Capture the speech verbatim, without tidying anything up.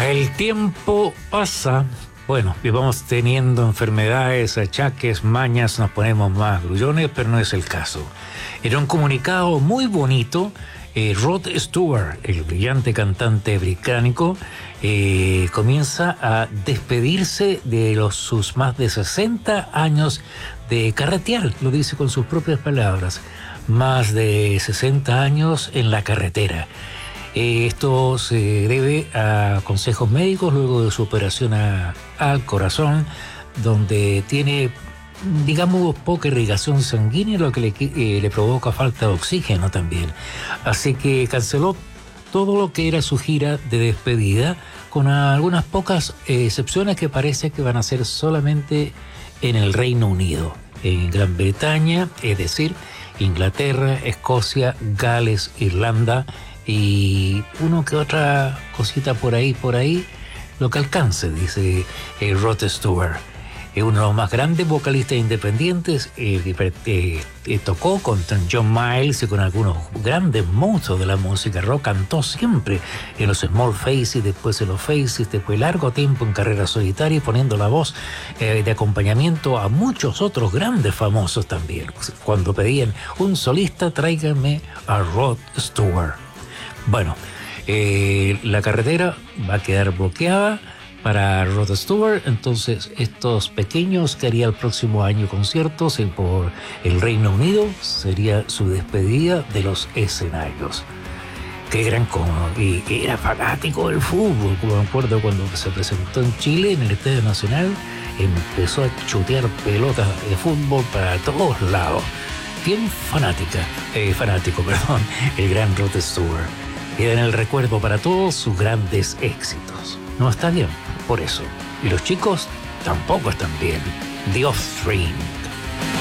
El tiempo pasa, bueno, y vamos teniendo enfermedades, achaques, mañas, nos ponemos más grullones, pero no es el caso. Era un comunicado muy bonito. Eh, Rod Stewart, el brillante cantante británico, eh, comienza a despedirse de los, sus más de sesenta años de carretear, lo dice con sus propias palabras, más de sesenta años en la carretera. Eh, esto se debe a consejos médicos luego de su operación a, al corazón, donde tiene, digamos, poca irrigación sanguínea, lo que le, eh, le provoca falta de oxígeno también. Así que canceló todo lo que era su gira de despedida, con algunas pocas eh, excepciones que parece que van a ser solamente en el Reino Unido, en Gran Bretaña, es decir, Inglaterra, Escocia, Gales, Irlanda y uno que otra cosita por ahí, por ahí, lo que alcance, dice eh, Rod Stewart. Es uno de los más grandes vocalistas independientes, eh, eh, eh, tocó con John Miles y con algunos grandes monstruos de la música rock, cantó siempre en los Small Faces, después en los Faces, después largo tiempo en carrera solitaria y poniendo la voz eh, de acompañamiento a muchos otros grandes famosos también. Cuando pedían un solista, tráiganme a Rod Stewart. Bueno, eh, la carretera va a quedar bloqueada para Rod Stewart, entonces estos pequeños que haría el próximo año conciertos por el Reino Unido sería su despedida de los escenarios. Qué gran como, y era fanático del fútbol, como me acuerdo cuando se presentó en Chile en el Estadio Nacional, empezó a chutear pelotas de fútbol para todos lados. Bien fanática, eh, fanático, perdón, el gran Rod Stewart. Queda en el recuerdo para todos sus grandes éxitos. No está bien, por eso. Y los chicos tampoco están bien. The Offspring,